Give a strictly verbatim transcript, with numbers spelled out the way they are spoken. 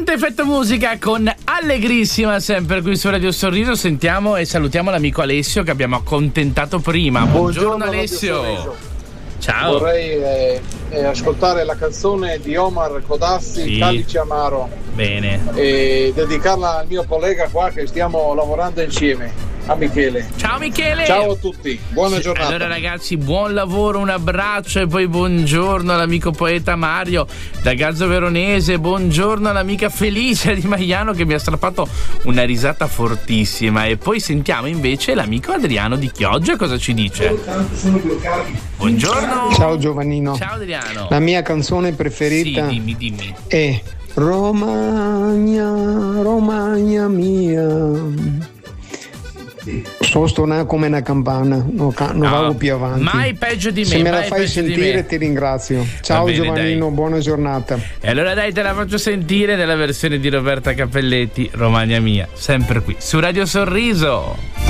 Punto Effetto Musica con Allegrissima, sempre qui su Radio Sorriso. Sentiamo e salutiamo l'amico Alessio che abbiamo accontentato prima. Buongiorno, Buongiorno Alessio. Ciao. Vorrei eh, eh, ascoltare la canzone di Omar Codazzi, sì. Calice Amaro. Bene. E dedicarla al mio collega qua che stiamo lavorando insieme, a Michele. Ciao Michele. Ciao a tutti, buona sì. giornata. Allora ragazzi, buon lavoro, un abbraccio e poi buongiorno all'amico poeta Mario da Gazzo Veronese, buongiorno all'amica Felicia di Maiano che mi ha strappato una risata fortissima. E poi sentiamo invece l'amico Adriano di Chioggia cosa ci dice. Buongiorno. Ciao Giovannino. Ciao Adriano. La mia canzone preferita sì, dimmi, dimmi. è Romagna, Romagna mia. Sto suonando come una campana, non, non no, vado più avanti. Mai peggio di me. Se me la mai fai sentire ti ringrazio. Ciao bene, Giovannino, dai. Buona giornata. E allora dai, te la faccio sentire nella versione di Roberta Cappelletti, Romagna mia, sempre qui su Radio Sorriso.